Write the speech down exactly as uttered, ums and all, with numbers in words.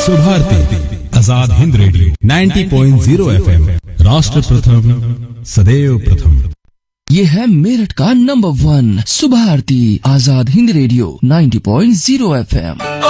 Subharti Azad Hind radio नब्बे point zero FM, राष्ट्र प्रथम सदैव प्रथम। ये है मेरठ का number one Subharti Azad Hind radio नब्बे पॉइंट ज़ीरो एफएम।